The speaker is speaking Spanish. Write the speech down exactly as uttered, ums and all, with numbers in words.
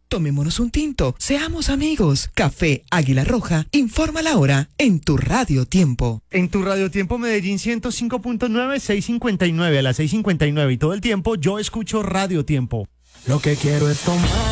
Tomémonos un tinto, seamos amigos. Café Águila Roja, informa la hora en tu Radio Tiempo. En tu Radio Tiempo Medellín ciento cinco punto nueve, seis cincuenta y nueve a las seis cincuenta y nueve y todo el tiempo yo escucho Radio Tiempo. Lo que quiero es tomar